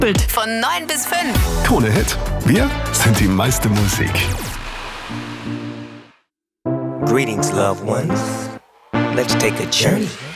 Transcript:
Bild von 9 bis 5. Krone Hit. Wir sind die meiste Musik. Greetings, loved ones. Let's take a journey.